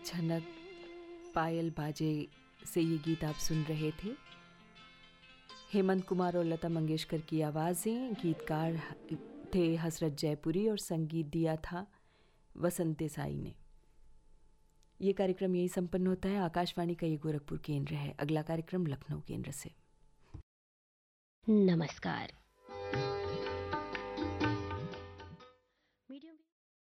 छनक पायल बाजे से ये गीत आप सुन रहे थे। हेमंत कुमार और लता मंगेशकर की आवाज़ें, गीतकार थे हसरत जयपुरी और संगीत दिया था वसंत देसाई ने। ये कार्यक्रम यही संपन्न होता है। आकाशवाणी का ये गोरखपुर केंद्र है। अगला कार्यक्रम लखनऊ केंद्र से। नमस्कार।